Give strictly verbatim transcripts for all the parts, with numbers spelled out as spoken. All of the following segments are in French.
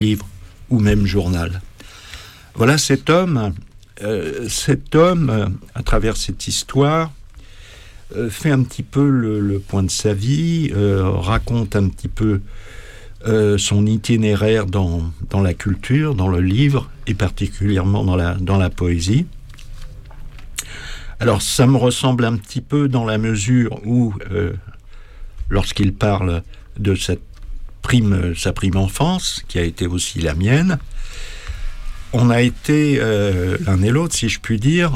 livre ou même journal. Voilà cet homme, euh, cet homme, euh, à travers cette histoire, euh, fait un petit peu le, le point de sa vie, euh, raconte un petit peu euh, son itinéraire dans, dans la culture, dans le livre, et particulièrement dans la, dans la poésie. Alors, ça me ressemble un petit peu dans la mesure où, euh, lorsqu'il parle de cette prime, sa prime enfance, qui a été aussi la mienne, on a été, euh, l'un et l'autre, si je puis dire,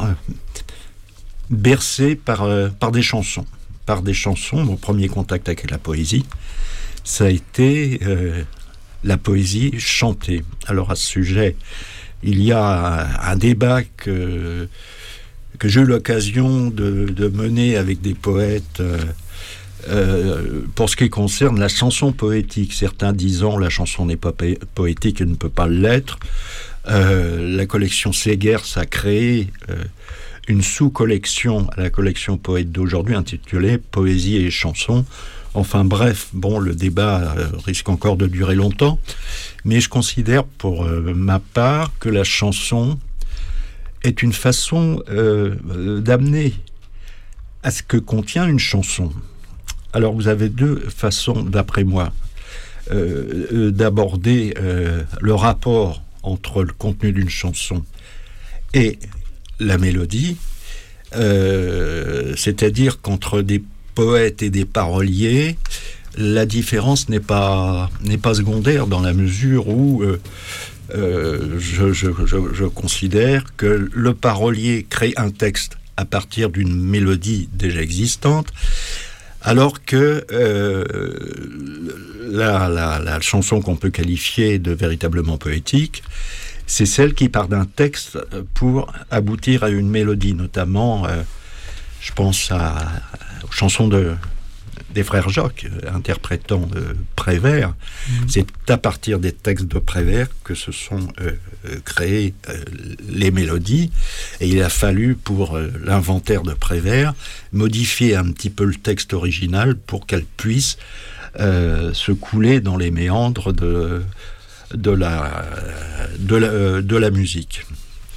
bercés par, euh, par des chansons. Par des chansons, mon premier contact avec la poésie, ça a été euh, la poésie chantée. Alors, à ce sujet, il y a un, un débat que... que j'ai eu l'occasion de, de mener avec des poètes euh, euh, pour ce qui concerne la chanson poétique. Certains disant la chanson n'est pas po- poétique et ne peut pas l'être. Euh, la collection Segers a créé euh, une sous-collection à la collection Poète d'aujourd'hui intitulée Poésie et chansons. Enfin bref, bon, le débat euh, risque encore de durer longtemps, mais je considère pour euh, ma part que la chanson est une façon euh, d'amener à ce que contient une chanson. Alors vous avez deux façons, d'après moi, euh, euh, d'aborder euh, le rapport entre le contenu d'une chanson et la mélodie, euh, c'est-à-dire qu'entre des poètes et des paroliers, la différence n'est pas, n'est pas secondaire dans la mesure où euh, Euh, je, je, je, je considère que le parolier crée un texte à partir d'une mélodie déjà existante, alors que euh, la, la, la chanson qu'on peut qualifier de véritablement poétique, c'est celle qui part d'un texte pour aboutir à une mélodie, notamment, euh, je pense à, aux chansons de des frères Jacques, euh, interprétant euh, Prévert. Mmh. C'est à partir des textes de Prévert que se sont euh, euh, créées euh, les mélodies, et il a fallu, pour euh, l'inventaire de Prévert, modifier un petit peu le texte original pour qu'elle puisse euh, se couler dans les méandres de, de, la, de, la, de la musique.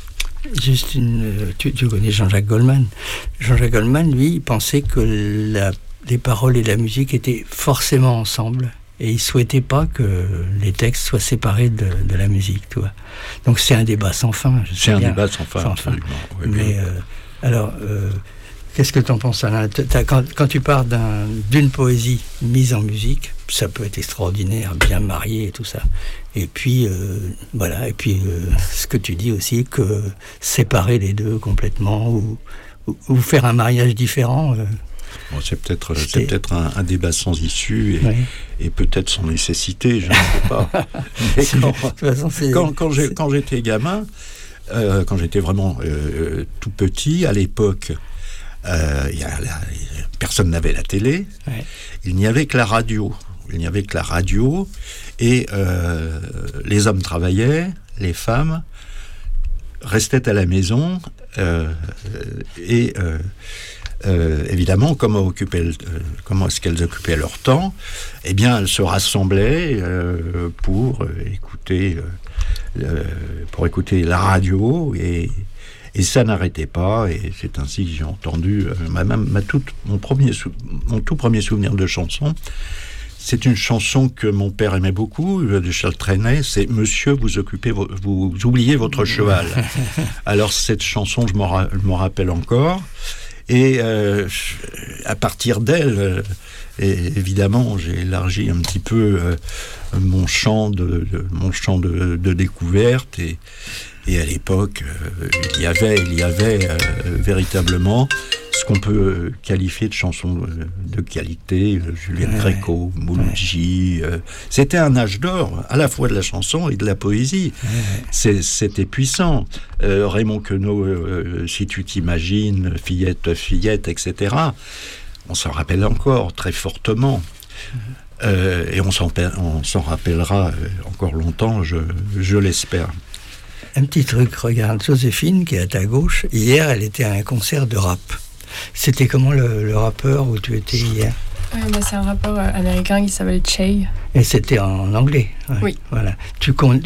Juste une... Tu, tu connais Jean-Jacques Goldman. Jean-Jacques Goldman, lui, il pensait que la les paroles et la musique étaient forcément ensemble, et il souhaitait pas que les textes soient séparés de, de la musique, tu vois. Donc c'est un débat sans fin. Je sais c'est un bien, débat sans fin, sans absolument. fin. Oui, mais euh, alors, euh, qu'est-ce que tu en penses, Alain? quand, quand tu parles d'un, d'une poésie mise en musique, ça peut être extraordinaire, bien marié et tout ça. Et puis, euh, voilà, et puis euh, ce que tu dis aussi, que séparer les deux complètement, ou, ou, ou faire un mariage différent... Euh, Bon, c'est peut-être, c'est peut-être un, un débat sans issue et, oui. et peut-être sans nécessité, je ne sais pas. Mais quand, de toute façon, c'est, quand, quand, j'ai, quand j'étais gamin, euh, quand j'étais vraiment euh, tout petit, à l'époque, euh, y a la, personne n'avait la télé, oui. Il n'y avait que la radio. Il n'y avait que la radio et euh, les hommes travaillaient, les femmes restaient à la maison euh, et... Euh, Euh, évidemment, comment, occuper le, euh, comment est-ce qu'elles occupaient leur temps? Eh bien, elles se rassemblaient euh, pour euh, écouter, euh, euh, pour écouter la radio, et, et ça n'arrêtait pas. Et c'est ainsi que j'ai entendu euh, ma, ma, ma toute, mon, premier sou, mon tout premier souvenir de chanson. C'est une chanson que mon père aimait beaucoup, de Charles Trenet, c'est « Monsieur, vous occupez, vo- vous oubliez votre cheval ». Alors, cette chanson, je m'en, ra- je m'en rappelle encore. Et euh, à partir d'elle, euh, et évidemment, j'ai élargi un petit peu euh, mon champ de, de mon champ de, de découverte. Et, et à l'époque, euh, il y avait, il y avait euh, véritablement ce qu'on peut qualifier de chansons de, de qualité. Juliette ouais. Gréco, Mouloudji. Ouais. Euh, c'était un âge d'or, à la fois de la chanson et de la poésie. Ouais. C'est, c'était puissant. Euh, Raymond Queneau, euh, si tu t'imagines, Fillette, Fillette, et cetera. On s'en rappelle encore très fortement. Mm-hmm. Euh, et on s'en, on s'en rappellera encore longtemps, je, je l'espère. Un petit truc, regarde, Joséphine, qui est à ta gauche, hier, elle était à un concert de rap. C'était comment le, le rappeur où tu étais hier? euh, bah, C'est un rappeur américain qui s'appelle Che. Et c'était en anglais. Ouais. Oui. Voilà. Tu, con,